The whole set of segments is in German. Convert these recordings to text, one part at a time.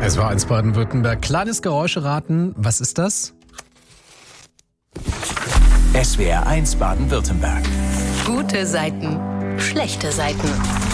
Es war eins Baden-Württemberg. Kleines Geräuscheraten. Was ist das? SWR1 Baden-Württemberg. Gute Seiten, schlechte Seiten.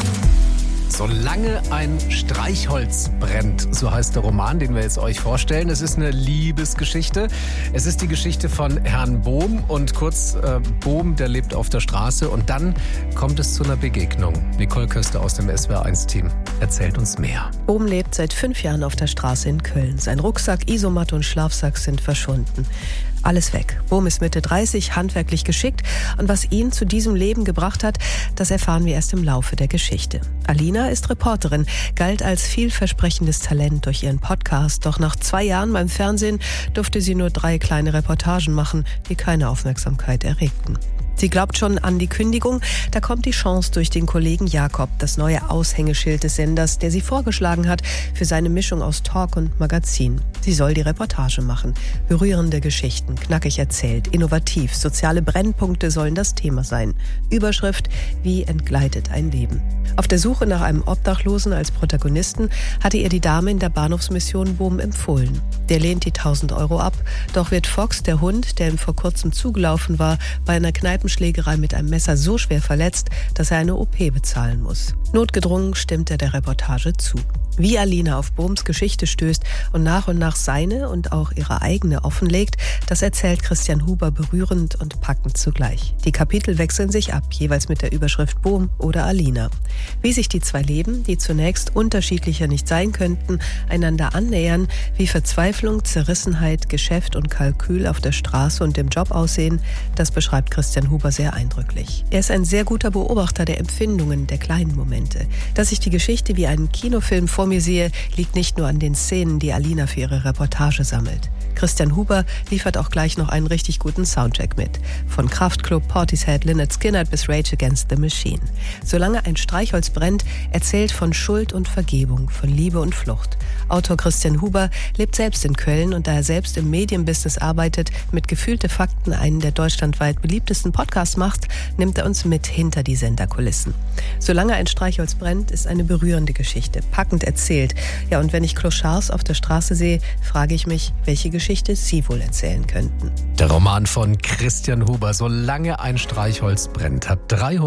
Solange ein Streichholz brennt, so heißt der Roman, den wir jetzt euch vorstellen. Es ist eine Liebesgeschichte. Es ist die Geschichte von Herrn Bohm und Bohm, der lebt auf der Straße und dann kommt es zu einer Begegnung. Nicole Köster aus dem SWR1-Team erzählt uns mehr. Bohm lebt seit 5 Jahren auf der Straße in Köln. Sein Rucksack, Isomatte und Schlafsack sind verschwunden. Alles weg. Bohm ist Mitte 30, handwerklich geschickt und was ihn zu diesem Leben gebracht hat, das erfahren wir erst im Laufe der Geschichte. Alina ist Reporterin, galt als vielversprechendes Talent durch ihren Podcast, doch nach 2 Jahren beim Fernsehen durfte sie nur 3 kleine Reportagen machen, die keine Aufmerksamkeit erregten. Sie glaubt schon an die Kündigung, da kommt die Chance durch den Kollegen Jakob, das neue Aushängeschild des Senders, der sie vorgeschlagen hat für seine Mischung aus Talk und Magazin. Sie soll die Reportage machen. Berührende Geschichten, knackig erzählt, innovativ, soziale Brennpunkte sollen das Thema sein. Überschrift: Wie entgleitet ein Leben? Auf der Suche nach einem Obdachlosen als Protagonisten hatte ihr die Dame in der Bahnhofsmission Bohm empfohlen. Der lehnt die 1.000 Euro ab, doch wird Fox, der Hund, der ihm vor kurzem zugelaufen war, bei einer Kneipenschlägerei mit einem Messer so schwer verletzt, dass er eine OP bezahlen muss. Notgedrungen stimmt er der Reportage zu. Wie Alina auf Bohms Geschichte stößt und nach seine und auch ihre eigene offenlegt, das erzählt Christian Huber berührend und packend zugleich. Die Kapitel wechseln sich ab, jeweils mit der Überschrift Bohm oder Alina. Wie sich die 2 Leben, die zunächst unterschiedlicher nicht sein könnten, einander annähern, wie Verzweiflung, Zerrissenheit, Geschäft und Kalkül auf der Straße und im Job aussehen, das beschreibt Christian Huber sehr eindrücklich. Er ist ein sehr guter Beobachter der Empfindungen, der kleinen Momente. Dass ich die Geschichte wie einen Kinofilm vor mir sehe, liegt nicht nur an den Szenen, die Alina für ihre Reportage sammelt. Christian Huber liefert auch gleich noch einen richtig guten Soundtrack mit. Von Kraftklub, Portishead, Lynyrd Skynyrd bis Rage Against the Machine. Solange ein Streichholz brennt, erzählt von Schuld und Vergebung, von Liebe und Flucht. Autor Christian Huber lebt selbst in Köln und da er selbst im Medienbusiness arbeitet, mit Gefühlte Fakten einen der deutschlandweit beliebtesten Podcasts macht, nimmt er uns mit hinter die Senderkulissen. Solange ein Streichholz brennt, ist eine berührende Geschichte, packend erzählt. Ja, und wenn ich Clochards auf der Straße sehe, frage ich mich, welche Geschichte Sie wohl erzählen könnten. Der Roman von Christian Huber, Solange ein Streichholz brennt, hat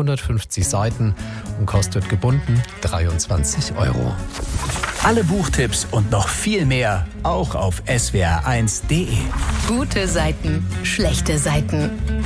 350 Seiten und kostet gebunden 23 Euro. Alle Buchtipps und noch viel mehr auch auf swr1.de. Gute Seiten, schlechte Seiten.